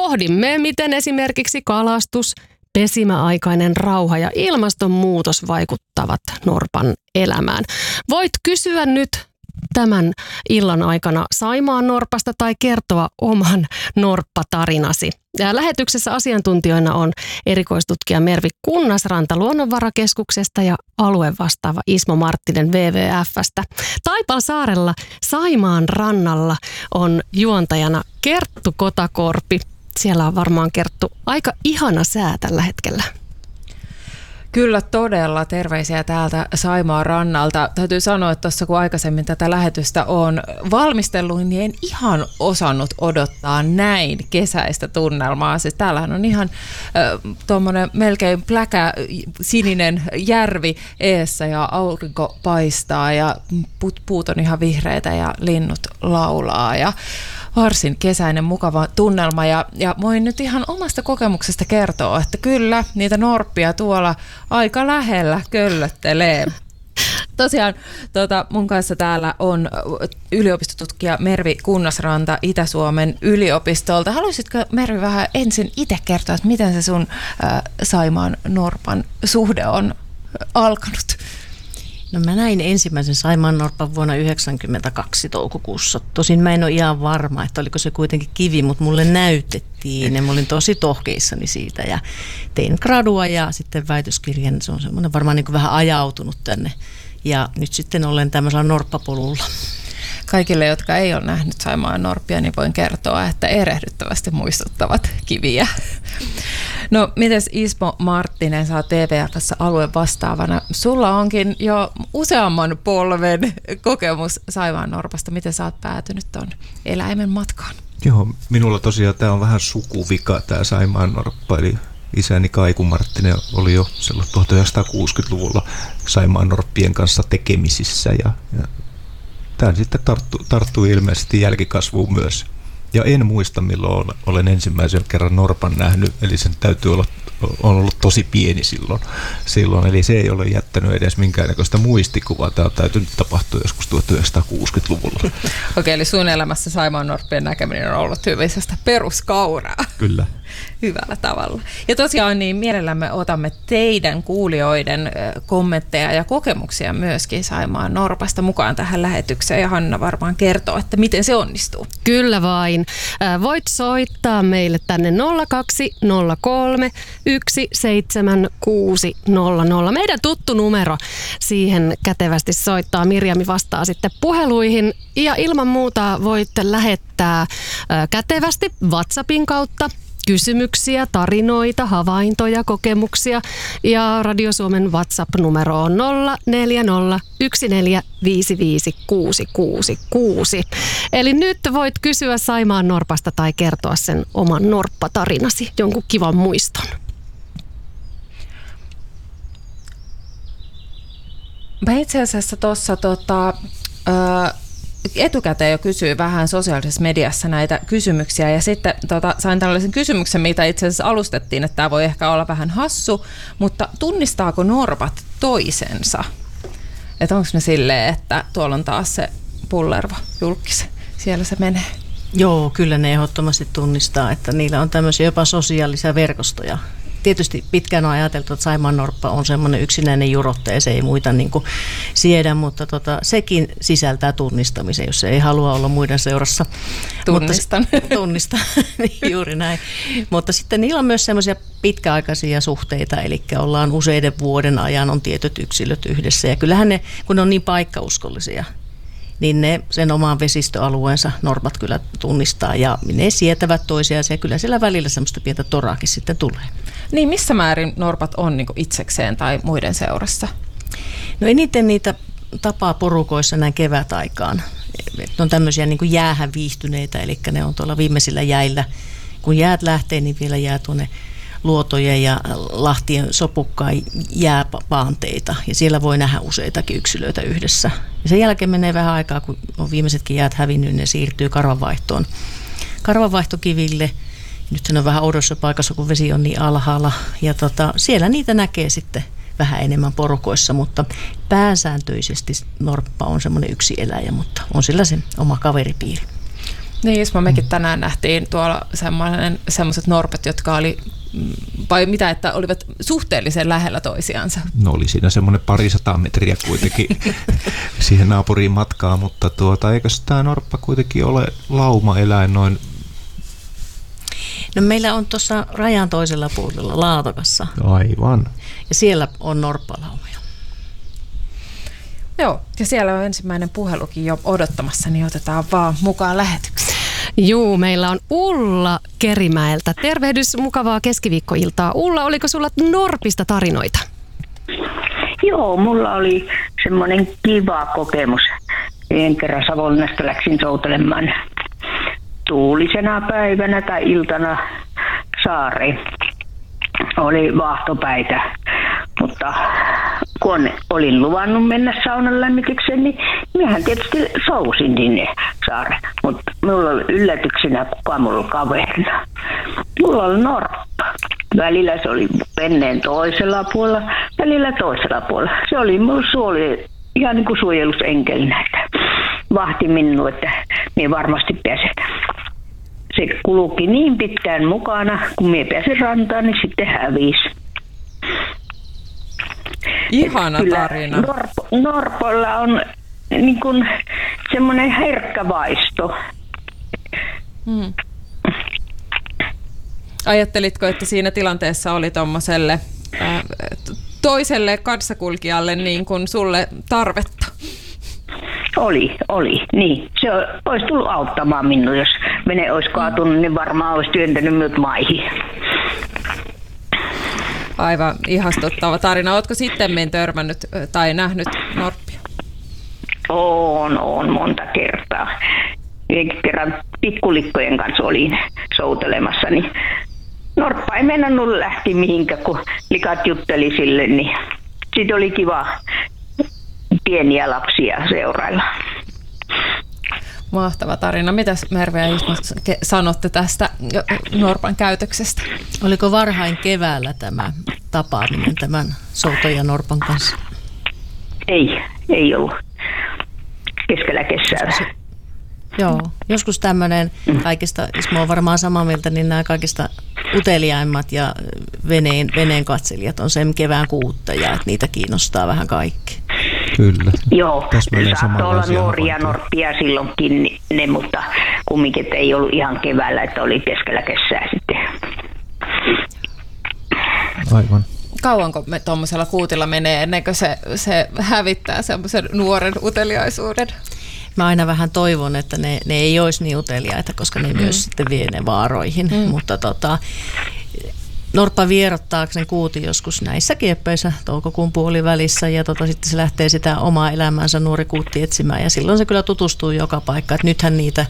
pohdimme, miten esimerkiksi kalastus, pesimäaikainen rauha ja ilmastonmuutos vaikuttavat norpan elämään. Voit kysyä nyt tämän illan aikana Saimaan norpasta tai kertoa oman norppatarinasi. Ja lähetyksessä asiantuntijoina on erikoistutkija Mervi Kunnasranta Luonnonvarakeskuksesta ja aluevastaava Ismo Marttinen WWF:stä. Taipalsaarella Saimaan rannalla on juontajana Kerttu Kotakorpi. Siellä on varmaan, Kerttu, aika ihana sää tällä hetkellä. Kyllä todella, terveisiä täältä Saimaan rannalta. Täytyy sanoa, että tuossa kun aikaisemmin tätä lähetystä on valmistellut, niin en ihan osannut odottaa näin kesäistä tunnelmaa. Siis täällähän on ihan tuommoinen melkein pläkä sininen järvi eessä ja aurinko paistaa ja puut on ihan vihreitä ja linnut laulaa ja varsin kesäinen mukava tunnelma ja voin nyt ihan omasta kokemuksesta kertoa, että kyllä niitä norppia tuolla aika lähellä köllöttelee. Tosiaan mun kanssa täällä on yliopistotutkija Mervi Kunnasranta Itä-Suomen yliopistolta. Haluaisitko, Mervi, vähän ensin itse kertoa, että miten se sun Saimaan norpan suhde on alkanut? No mä näin ensimmäisen saimaannorpan vuonna 1992 toukokuussa. Tosin mä en ole ihan varma, että oliko se kuitenkin kivi, mutta mulle näytettiin ja mä olin tosi tohkeissani siitä ja tein gradua ja sitten väitöskirjan. Se on semmoinen varmaan niin kuin vähän ajautunut tänne ja nyt sitten olen tämmöisellä norppapolulla. Kaikille, jotka ei ole nähnyt Saimaan norppia, niin voin kertoa, että erehdyttävästi muistuttavat kiviä. No, mites Ismo Marttinen, sä oot WWF:ssä alueen vastaavana. Sulla onkin jo useamman polven kokemus Saimaan norpasta. Miten sä oot päätynyt ton eläimen matkaan? Joo, minulla tosiaan tämä on vähän sukuvika, tämä Saimaan norppa, eli isäni Kaiku Marttinen oli jo silloin 1960-luvulla Saimaan norppien kanssa tekemisissä ja tämä sitten tarttui ilmeisesti jälkikasvuun myös. Ja en muista, milloin olen ensimmäisen kerran norpan nähnyt, eli sen täytyy olla on ollut tosi pieni silloin, eli se ei ole jättänyt edes minkäännäköistä muistikuvaa. Tämä on täytynyt tapahtua joskus 1960-luvulla. Okei, eli sun elämässä Saimaan norppien näkeminen on ollut hyvisestä peruskauraa. Kyllä. Hyvällä tavalla. Ja tosiaan niin mielellämme otamme teidän kuulijoiden kommentteja ja kokemuksia myöskin Saimaan norpasta mukaan tähän lähetykseen. Ja Hanna varmaan kertoo, että miten se onnistuu. Kyllä vain. Voit soittaa meille tänne 0203 17600. Meidän tuttu numero, siihen kätevästi soittaa. Mirjami vastaa sitten puheluihin. Ja ilman muuta voit lähettää kätevästi WhatsAppin kautta kysymyksiä, tarinoita, havaintoja, kokemuksia. Ja Radio Suomen WhatsApp-numero on 0401455666. Eli nyt voit kysyä Saimaan norpasta tai kertoa sen oman norppatarinasi, jonkun kivan muiston. Mä itse asiassa tuossa etukäteen jo kysyin vähän sosiaalisessa mediassa näitä kysymyksiä ja sitten sain tällaisen kysymyksen, mitä itse asiassa alustettiin, että tämä voi ehkä olla vähän hassu, mutta tunnistaako norpat toisensa? Että onko ne silleen, että tuolla on taas se pullervo julkis, siellä se menee? Joo, kyllä ne ehdottomasti tunnistaa, että niillä on tämmöisiä jopa sosiaalisia verkostoja. Tietysti pitkään on ajateltu, että Saimaannorppa on semmoinen yksinäinen jurottaja, se ei muita niin kuin siedä, mutta sekin sisältää tunnistamisen, jos se ei halua olla muiden seurassa. Tunnistan, juuri näin. Mutta sitten niillä on myös semmoisia pitkäaikaisia suhteita, eli ollaan useiden vuoden ajan, on tietyt yksilöt yhdessä. Ja kyllähän ne, kun ne on niin paikkauskollisia, niin ne sen oman vesistöalueensa norpat kyllä tunnistaa ja ne sietävät toisiaan ja kyllä siellä välillä semmoista pientä toraakin sitten tulee. Niin missä määrin norpat on niin kuin itsekseen tai muiden seurassa? No eniten niitä tapaa porukoissa näin kevätaikaan. Ne on tämmöisiä niin kuin jäähän viihtyneitä, eli ne on tuolla viimeisillä jäillä. Kun jäät lähtee, niin vielä jää tuonne luotojen ja lahtien sopukkaan jääpaanteita ja siellä voi nähdä useitakin yksilöitä yhdessä. Ja sen jälkeen menee vähän aikaa, kun on viimeisetkin jäät hävinnyt, ne siirtyy karvanvaihtokiville. Nyt se on vähän oudossa paikassa, kun vesi on niin alhaalla ja siellä niitä näkee sitten vähän enemmän porukoissa, mutta pääsääntöisesti norppa on semmoinen yksi eläjä, mutta on sillä se oma kaveripiiri. Niin, Ismo, mekin tänään nähtiin tuolla semmoiset norpat, jotka oli, vai mitä, että olivat suhteellisen lähellä toisiansa. No oli siinä semmoinen 200 metriä kuitenkin siihen naapuriin matkaa, mutta eikö tämä norppa kuitenkin ole laumaeläin noin? No meillä on tuossa rajan toisella puolella Laatokassa. Aivan. Ja siellä on norppalaumoja. Joo, ja siellä on ensimmäinen puhelukin jo odottamassa, niin otetaan vaan mukaan lähetykseen. Juu, meillä on Ulla Kerimäeltä. Tervehdys, mukavaa keskiviikkoiltaa. Ulla, oliko sulla norpista tarinoita? Joo, mulla oli semmoinen kiva kokemus. En kerran Savonlinnasta läksin soutelemaan tuulisena päivänä tai iltana saareen. Oli vaahtopäitä, mutta kun olin luvannut mennä saunan lämmitykseen, niin minähän tietysti sousin sinne saareen. Mutta minulla oli yllätyksenä, kuka minulla oli kaverina. Mulla oli norppa. Välillä se oli veneen toisella puolella, välillä toisella puolella. Se oli minulla ihan niin kuin suojelusenkelinä, että vahti minua, että minä varmasti pääsen. Se kulki niin pitkään mukana, kun minä pääsin rantaan, niin sitten hävisi. Ihana tarina. Norpolla on niin kuin semmoinen herkkä vaisto. Ajattelitko, että siinä tilanteessa oli tommoselle toiselle kanssakulkijalle niin kuin sulle tarvetta? Oli, niin. Se olisi tullut auttamaan minua, jos vene olisi kaatunut, niin varmaan olisi työntänyt minut maihin. Aivan ihastuttava tarina. Oletko sitten törmännyt tai nähnyt norppia? On monta kertaa. Yhdenkin kerran pikkulikkojen kanssa olin soutelemassa, niin norppa ei mennä lähti mihinkään, kun likat jutteli sille, niin sitten oli kiva pieniä lapsia seurailla. Mahtava tarina. Mitäs Merve ja Ismo sanotte tästä norpan käytöksestä? Oliko varhain keväällä tämä tapaaminen tämän soutajan norpan kanssa? Ei ollut. Keskellä kesää. Joo, joskus tämmöinen kaikista, Ismo on varmaan samaa mieltä, niin nämä kaikista uteliaimmat ja veneen katselijat on sen kevään kuuttaja, että niitä kiinnostaa vähän kaikki. Kyllä. Joo, saattoi olla nuoria norppia silloinkin ne, mutta kumminkin ei ollut ihan keväällä, että oli keskellä kesää sitten. Aivan. Kauanko me tuommoisella kuutilla menee ennen kuin se hävittää semmoisen nuoren uteliaisuuden? Mä aina vähän toivon, että ne ei olisi niin uteliaita, koska ne myös sitten vie ne vaaroihin, mutta norppa vierottaakseen kuuti joskus näissä kieppeissä toukokuun puolivälissä ja sitten se lähtee sitä omaa elämäänsä nuori kuutti etsimään ja silloin se kyllä tutustuu joka paikkaan. Et nythän niitä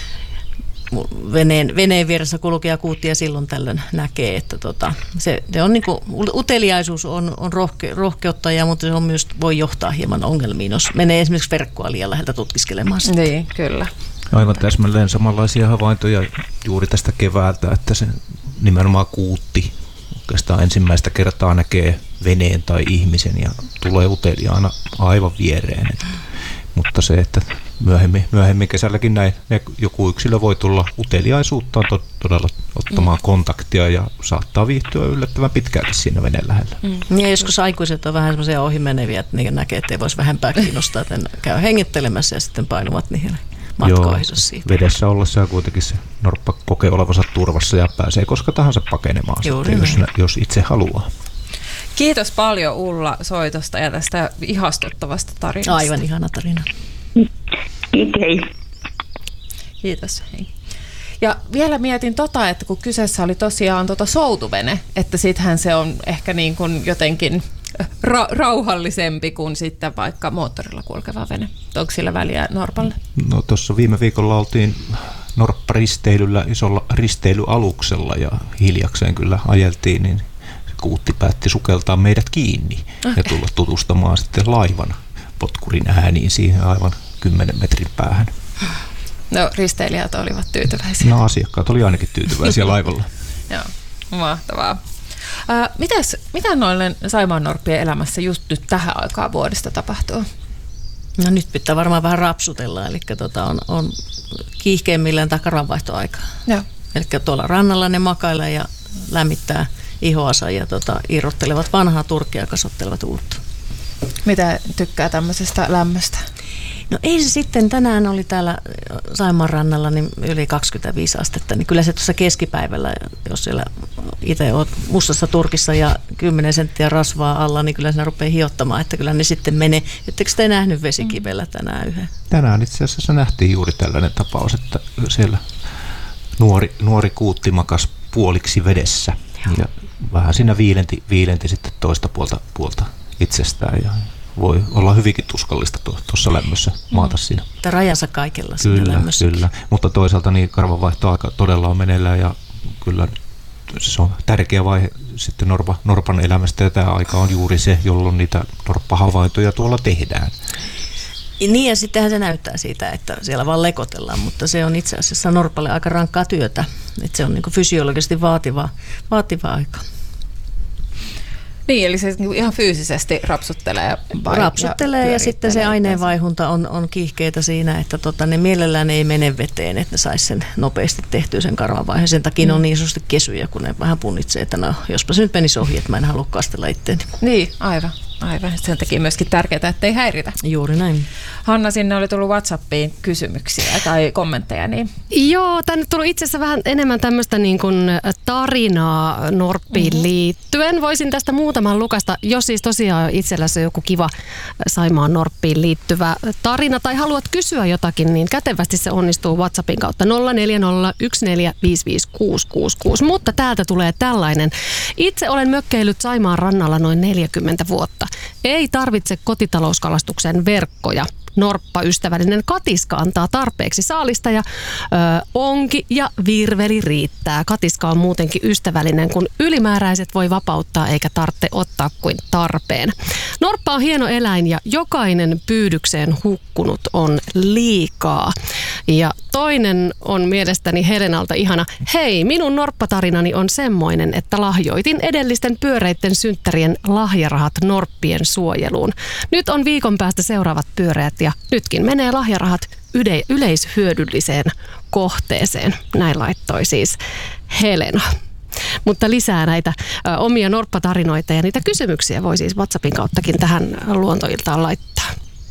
veneen vieressä kulkea kuuttia silloin tällöin näkee, että se on niinku, uteliaisuus on rohkeutta ja mutta se on myös voi johtaa hieman ongelmiin, jos menee esimerkiksi verkkoa liian läheltä tutkiskelemaan sitä. Niin, kyllä. Aivan täsmälleen samanlaisia havaintoja juuri tästä keväältä, että se nimenomaan kuutti oikeastaan ensimmäistä kertaa näkee veneen tai ihmisen ja tulee uteliaana aivan viereen. Mutta se, että myöhemmin kesälläkin näin, joku yksilö voi tulla uteliaisuuttaan todella ottamaan kontaktia ja saattaa viihtyä yllättävän pitkälti siinä veneen lähellä. Ja joskus aikuiset on vähän semmoisia ohimeneviä, että ne näkee, että ei voisi vähempää kiinnostaa, että käy hengittelemässä ja sitten painuvat niihin matkoihinsa siitä. Vedessä ollessa kuitenkin se norppa kokee olevansa turvassa ja pääsee koska tahansa pakenemaan sitten, jos itse haluaa. Kiitos paljon Ulla soitosta ja tästä ihastuttavasta tarinasta. Aivan ihana tarina. Hei. Kiitos. Hei. Ja vielä mietin että kun kyseessä oli tosiaan soutuvene, että sittenhän se on ehkä niin kuin jotenkin rauhallisempi kuin sitten vaikka moottorilla kulkeva vene. Onko sillä väliä norpalle? No tuossa viime viikolla oltiin norpparisteilyllä isolla risteilyaluksella ja hiljakseen kyllä ajeltiin, niin kuutti päätti sukeltaa meidät kiinni ja tulla tutustumaan sitten laivan potkurin ääniin siihen aivan 10 metrin päähän. No risteilijät olivat tyytyväisiä. No asiakkaat oli ainakin tyytyväisiä laivalla. Joo, mahtavaa. Mitä noille saimaannorppien elämässä just nyt tähän aikaan vuodesta tapahtuu? No nyt pitää varmaan vähän rapsutella, eli on kiihkeimmillään tämä karvanvaihtoaika. Joo. Eli tuolla rannalla ne makailee ja lämmittää ihoansa ja irrottelevat vanhaa turkkia ja kasvattelevat uutta. Mitä tykkää tämmöisestä lämmöstä? No ei se sitten, tänään oli täällä Saimaan rannalla niin yli 25 astetta, niin kyllä se tuossa keskipäivällä, jos siellä itse olet mustassa turkissa ja 10 senttiä rasvaa alla, niin kyllä siinä rupeaa hiottamaan, että kyllä ne sitten menee. Ettekö te nähnyt vesikivellä tänään yhden? Tänään itse asiassa nähtiin juuri tällainen tapaus, että siellä nuori kuutti makas puoliksi vedessä ja vähän siinä viilenti sitten toista puolta itsestään ja voi olla hyvinkin tuskallista tuossa lämmössä maata siinä. Että rajansa kaikella siinä lämmössä. Kyllä, mutta toisaalta niin karvanvaihtoaika todella on meneillään ja kyllä se on tärkeä vaihe sitten norpan elämästä ja tämä aika on juuri se, jolloin niitä norppahavaintoja tuolla tehdään. Niin ja sittenhän se näyttää siitä, että siellä vaan lekotellaan, mutta se on itse asiassa norpalle aika rankkaa työtä. Että se on niin kuin fysiologisesti vaativa aika. Niin, eli se ihan fyysisesti rapsuttelee. Rapsuttelee ja sitten se aineenvaihunta on kiihkeitä siinä, että ne mielellään ei mene veteen, että ne saisi sen nopeasti tehtyä sen karvanvaiheen. Sen takia ne on niin sanotusti kesyjä, kun ne vähän punnitsee, että no, jospa se nyt menisi ohi, että mä en halua kastella itteeni. Niin, aivan. Sen takia myöskin tärkeää, ettei häiritä. Juuri näin. Hanna, sinne oli tullut WhatsAppiin kysymyksiä tai kommentteja. Niin. Joo, tänne tullut itse asiassa vähän enemmän tämmöistä niin kuin tarinaa norppiin liittyen. Voisin tästä muutaman lukasta, jos siis tosiaan itselläsi on joku kiva Saimaan norppiin liittyvä tarina tai haluat kysyä jotakin, niin kätevästi se onnistuu WhatsAppin kautta 0401455666. Mutta täältä tulee tällainen. Itse olen mökkeillyt Saimaan rannalla noin 40 vuotta. Ei tarvitse kotitalouskalastuksen verkkoja. Norppaystävällinen katiska antaa tarpeeksi saalista ja onki ja virveli riittää. Katiska on muutenkin ystävällinen, kun ylimääräiset voi vapauttaa eikä tarvitse ottaa kuin tarpeen. Norppa on hieno eläin ja jokainen pyydykseen hukkunut on liikaa. Ja toinen on mielestäni Helenalta ihana. Hei, minun norppatarinani on semmoinen, että lahjoitin edellisten pyöreitten synttärien lahjarahat norppien suojeluun. Nyt on viikon päästä seuraavat pyöreät ja nytkin menee lahjarahat yleishyödylliseen kohteeseen. Näin laittoi siis Helena. Mutta lisää näitä omia norppatarinoita ja niitä kysymyksiä voi siis WhatsAppin kauttakin tähän luontoiltaan laittaa.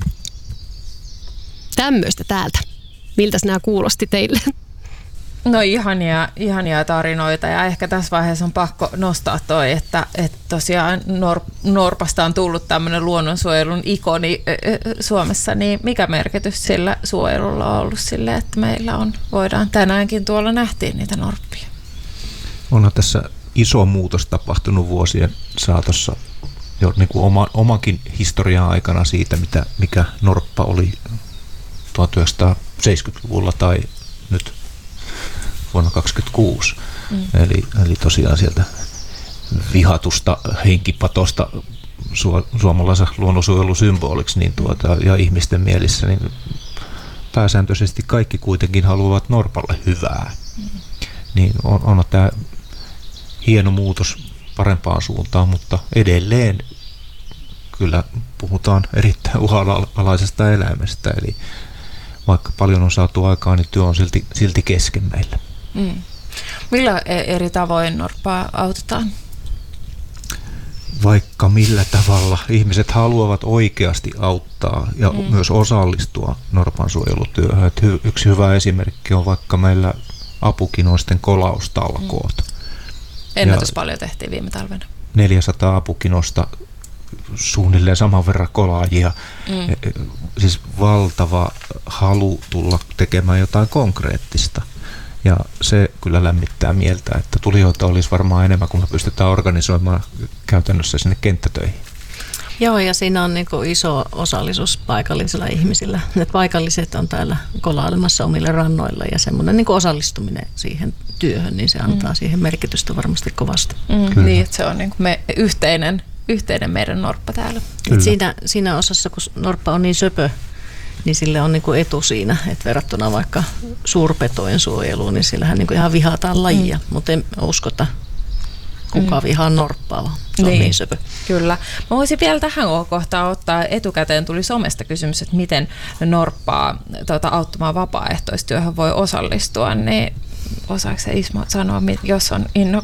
Tämmöistä täältä. Miltäs nämä kuulosti teille? No ihania tarinoita ja ehkä tässä vaiheessa on pakko nostaa toi, että tosiaan norpasta on tullut tämmöinen luonnonsuojelun ikoni Suomessa, niin mikä merkitys sillä suojelulla on ollut sille, että meillä voidaan tänäänkin tuolla nähtiin niitä norppia? Onhan tässä iso muutos tapahtunut vuosien saatossa jo niin kuin omankin historian aikana siitä, mikä norppa oli 1970-luvulla tai nyt vuonna 2026. Eli tosiaan sieltä vihatusta henkipatosta suomalaisen luonnonsuojelusymboliksi niin ja ihmisten mielissä, niin pääsääntöisesti kaikki kuitenkin haluavat norpalle hyvää. Niin on tämä hieno muutos parempaan suuntaan, mutta edelleen kyllä puhutaan erittäin uhanalaisesta eläimestä, eli vaikka paljon on saatu aikaan, niin työ on silti kesken meillä. Millä eri tavoin norppaa autetaan? Vaikka millä tavalla ihmiset haluavat oikeasti auttaa ja myös osallistua norpan suojelutyöhön. Yksi hyvä esimerkki on vaikka meillä apukinoisten kolaustalkoot. Ennätys paljon tehtiin viime talvena. 400 apukinosta, suunnilleen saman verran kolaajia. Siis valtava halu tulla tekemään jotain konkreettista. Ja se kyllä lämmittää mieltä, että tulijoita olisi varmaan enemmän, kun me pystytään organisoimaan käytännössä sinne kenttätöihin. Joo, ja siinä on niin kuin iso osallisuus paikallisilla ihmisillä. Ne paikalliset on täällä kolailemassa omille rannoilla ja semmoinen niin kuin osallistuminen siihen työhön, niin se antaa siihen merkitystä varmasti kovasti. Niin, että se on niin kuin yhteinen meidän norppa täällä. Siinä osassa, kun norppa on niin söpö, niin sille on niin kuin etu siinä, että verrattuna vaikka suurpetojen suojeluun, niin sillähän niin kuin ihan vihataan lajia, mutta en uskota kuka vihaa norppaa, vaan se on niin söpö. Kyllä. Mä voisin vielä tähän kohtaan ottaa, etukäteen tuli somesta kysymys, että miten norppaa auttamaan vapaaehtoistyöhön voi osallistua, niin osaako se Ismo sanoa, jos on innokas?